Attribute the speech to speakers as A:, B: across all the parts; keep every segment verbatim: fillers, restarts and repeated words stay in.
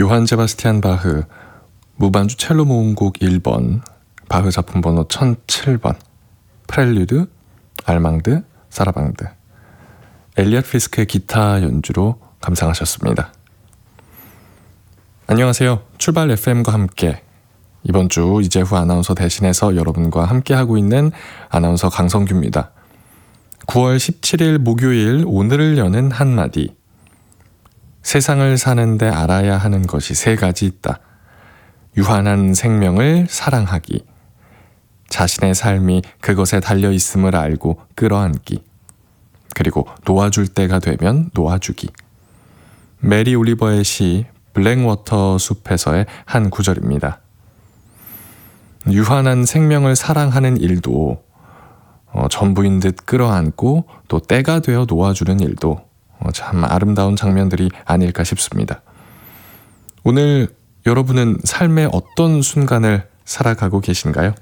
A: 요한 세바스티안 바흐 무반주 첼로 모음곡 일 번, 바흐 작품 번호 천칠 번, 프렐류드, 알망드, 사라방드, 엘리엇 피스크의 기타 연주로 감상하셨습니다. 안녕하세요. 출발 에프엠과 함께 이번 주 이재후 아나운서 대신해서 여러분과 함께하고 있는 아나운서 강성규입니다. 구월 십칠일 목요일, 오늘을 여는 한마디. 세상을 사는데 알아야 하는 것이 세 가지 있다. 유한한 생명을 사랑하기, 자신의 삶이 그것에 달려있음을 알고 끌어안기, 그리고 놓아줄 때가 되면 놓아주기. 메리 올리버의 시 블랙워터 숲에서의 한 구절입니다. 유한한 생명을 사랑하는 일도 어, 전부인 듯 끌어안고 또 때가 되어 놓아주는 일도 어, 참 아름다운 장면들이 아닐까 싶습니다. 오늘 여러분은 삶의 어떤 순간을 살아가고 계신가요?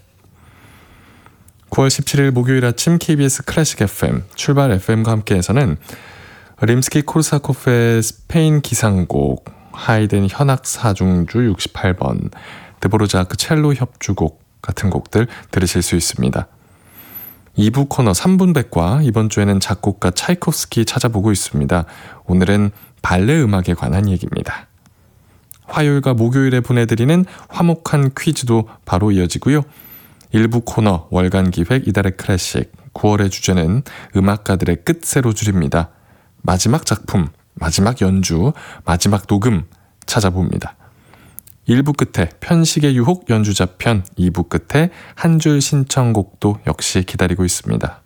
A: 구월 십칠일 목요일 아침 케이비에스 클래식 에프엠 출발 에프엠과 함께해서는 림스키 코르사코프의 스페인 기상곡, 하이든 현악 사중주 육십팔 번, 드보르자크 첼로 협주곡 같은 곡들 들으실 수 있습니다. 이 부 코너 삼 분 백과 이번 주에는 작곡가 차이콥스키 찾아보고 있습니다. 오늘은 발레 음악에 관한 얘기입니다. 화요일과 목요일에 보내드리는 화목한 퀴즈도 바로 이어지고요. 일 부 코너 월간 기획 이달의 클래식, 구월의 주제는 음악가들의 끝세로줄입니다. 마지막 작품, 마지막 연주, 마지막 녹음 찾아봅니다. 일 부 끝에 편식의 유혹 연주자편, 이 부 끝에 한 줄 신청곡도 역시 기다리고 있습니다.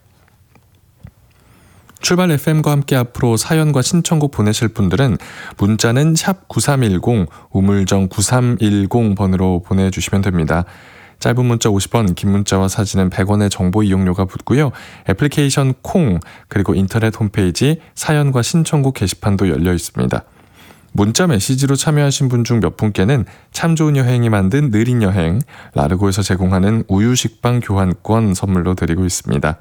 A: 출발 에프엠과 함께 앞으로 사연과 신청곡 보내실 분들은 문자는 샵 구삼일공, 우물정 구삼일공 번으로 보내주시면 됩니다. 짧은 문자 오십 원, 긴 문자와 사진은 백 원의 정보 이용료가 붙고요. 애플리케이션 콩, 그리고 인터넷 홈페이지 사연과 신청곡 게시판도 열려 있습니다. 문자 메시지로 참여하신 분 중 몇 분께는 참 좋은 여행이 만든 느린 여행, 라르고에서 제공하는 우유 식빵 교환권 선물로 드리고 있습니다.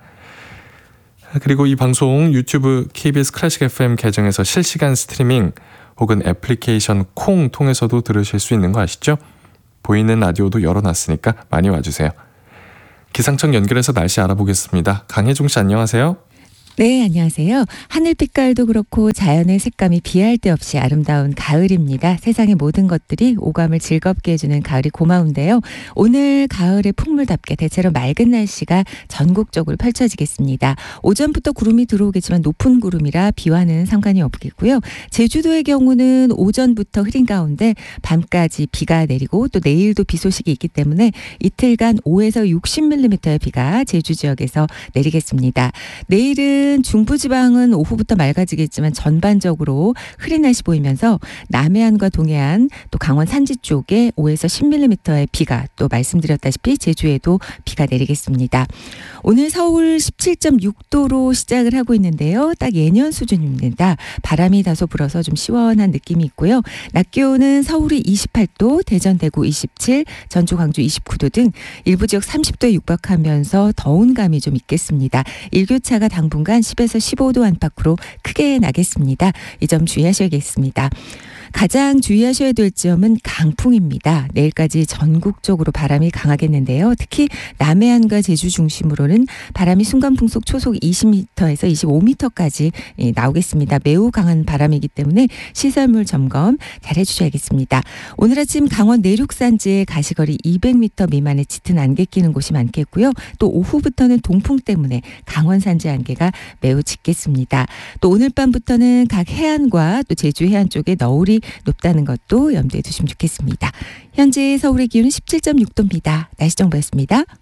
A: 그리고 이 방송 유튜브 케이비에스 클래식 에프엠 계정에서 실시간 스트리밍 혹은 애플리케이션 콩 통해서도 들으실 수 있는 거 아시죠? 보이는 라디오도 열어놨으니까 많이 와주세요. 기상청 연결해서 날씨 알아보겠습니다. 강혜종 씨 안녕하세요.
B: 네, 안녕하세요. 하늘 빛깔도 그렇고 자연의 색감이 비할 데 없이 아름다운 가을입니다. 세상의 모든 것들이 오감을 즐겁게 해주는 가을이 고마운데요. 오늘 가을의 풍물답게 대체로 맑은 날씨가 전국적으로 펼쳐지겠습니다. 오전부터 구름이 들어오겠지만 높은 구름이라 비와는 상관이 없겠고요. 제주도의 경우는 오전부터 흐린 가운데 밤까지 비가 내리고 또 내일도 비 소식이 있기 때문에 이틀간 오에서 육십 밀리미터의 비가 제주 지역에서 내리겠습니다. 내일은 중부지방은 오후부터 맑아지겠지만 전반적으로 흐린 날씨 보이면서 남해안과 동해안 또 강원 산지 쪽에 오에서 십 밀리미터의 비가 또 말씀드렸다시피 제주에도 비가 내리겠습니다. 오늘 서울 십칠 점 육 도로 시작을 하고 있는데요. 딱 예년 수준입니다. 바람이 다소 불어서 좀 시원한 느낌이 있고요. 낮 기온은 서울이 이십팔 도, 대전, 대구 이십칠, 전주, 광주 이십구 도 등 일부 지역 삼십 도에 육박하면서 더운 감이 좀 있겠습니다. 일교차가 당분간 십에서 십오 도 안팎으로 크게 나겠습니다. 이 점 주의하셔야겠습니다. 가장 주의하셔야 될 점은 강풍입니다. 내일까지 전국적으로 바람이 강하겠는데요. 특히 남해안과 제주 중심으로는 바람이 순간풍속 초속 이십 미터에서 이십오 미터까지 나오겠습니다. 매우 강한 바람이기 때문에 시설물 점검 잘 해주셔야겠습니다. 오늘 아침 강원 내륙산지에 가시거리 이백 미터 미만의 짙은 안개 끼는 곳이 많겠고요. 또 오후부터는 동풍 때문에 강원 산지 안개가 매우 짙겠습니다. 또 오늘 밤부터는 각 해안과 또 제주 해안 쪽에 너울이 높다는 것도 염두에 두시면 좋겠습니다. 현재 서울의 기온은 십칠 점 육 도입니다. 날씨 정보였습니다.